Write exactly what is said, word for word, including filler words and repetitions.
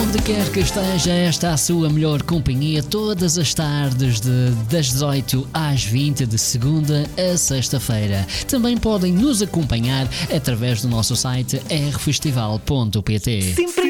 Onde quer que esteja, esta é a sua melhor companhia todas as tardes de, das dezoito às vinte de segunda a sexta-feira. Também podem nos acompanhar através do nosso site r festival ponto pt.